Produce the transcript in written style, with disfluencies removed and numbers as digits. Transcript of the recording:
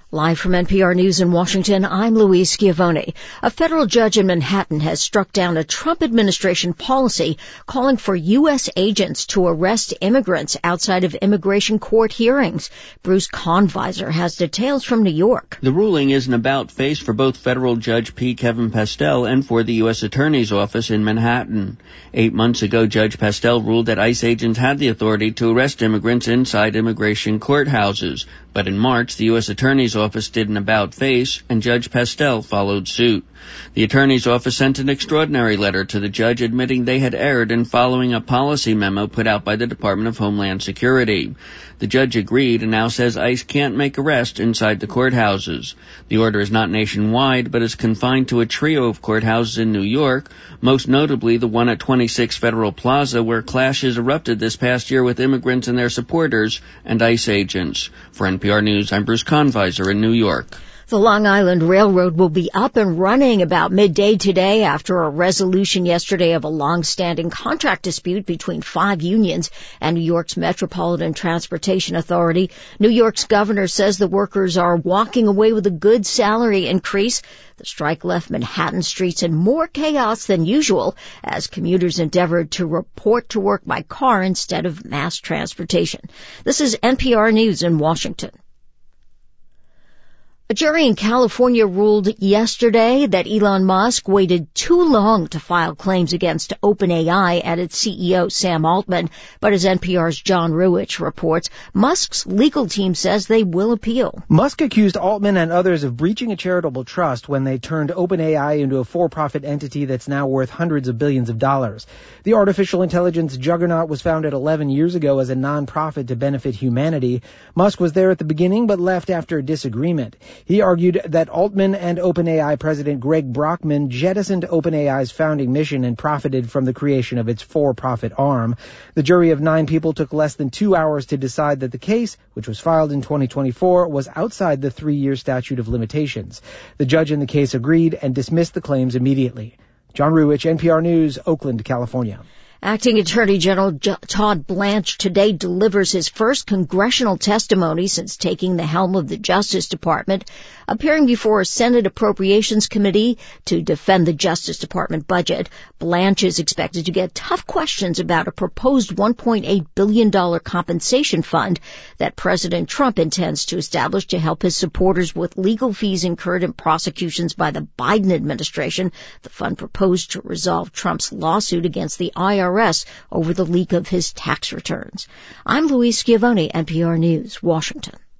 Live from NPR News in Washington, I'm Louise Schiavone. A federal judge in Manhattan has struck down a Trump administration policy calling for U.S. agents to arrest immigrants outside of immigration court hearings. Bruce Kahnweiser has details from New York. The ruling is an about-face for both federal Judge P. Kevin Pastel and for the U.S. Attorney's Office in Manhattan. 8 months ago, Judge Pastel ruled that ICE agents had the authority to arrest immigrants inside immigration courthouses. But in March, the U.S. Attorney's Office did an about-face, and Judge Pastel followed suit. The Attorney's Office sent an extraordinary letter to the judge admitting they had erred in following a policy memo put out by the Department of Homeland Security. The judge agreed and now says ICE can't make arrests inside the courthouses. The order is not nationwide, but is confined to a trio of courthouses in New York, most notably the one at 26 Federal Plaza, where clashes erupted this past year with immigrants and their supporters and ICE agents. For NPR News, I'm Bruce Kahnweiser in New York. The Long Island Railroad will be up and running about midday today after a resolution yesterday of a long-standing contract dispute between 5 unions and New York's Metropolitan Transportation Authority. New York's governor says the workers are walking away with a good salary increase. The strike left Manhattan streets in more chaos than usual as commuters endeavored to report to work by car instead of mass transportation. This is NPR News in Washington. A jury in California ruled yesterday that Elon Musk waited too long to file claims against OpenAI and its CEO, Sam Altman. But as NPR's John Ruwitch reports, Musk's legal team says they will appeal. Musk accused Altman and others of breaching a charitable trust when they turned OpenAI into a for-profit entity that's now worth hundreds of billions of dollars. The artificial intelligence juggernaut was founded 11 years ago as a non-profit to benefit humanity. Musk was there at the beginning but left after a disagreement. He argued that Altman and OpenAI president Greg Brockman jettisoned OpenAI's founding mission and profited from the creation of its for-profit arm. The jury of 9 people took less than 2 hours to decide that the case, which was filed in 2024, was outside the 3-year statute of limitations. The judge in the case agreed and dismissed the claims immediately. John Ruwitch, NPR News, Oakland, California. Acting Attorney General Todd Blanche today delivers his first congressional testimony since taking the helm of the Justice Department, appearing before a Senate Appropriations Committee to defend the Justice Department budget. Blanche is expected to get tough questions about a proposed $1.8 billion compensation fund that President Trump intends to establish to help his supporters with legal fees incurred in prosecutions by the Biden administration. The fund proposed to resolve Trump's lawsuit against the IRS over the leak of his tax returns. I'm Louise Schiavone, NPR News, Washington.